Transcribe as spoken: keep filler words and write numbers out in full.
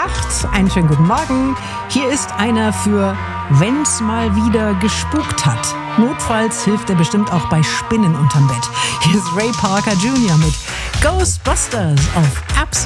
acht. Einen schönen guten Morgen. Hier ist einer für wenn's mal wieder gespukt hat. Notfalls hilft er bestimmt auch bei Spinnen unterm Bett. Hier ist Ray Parker Junior mit Ghostbusters auf Absolut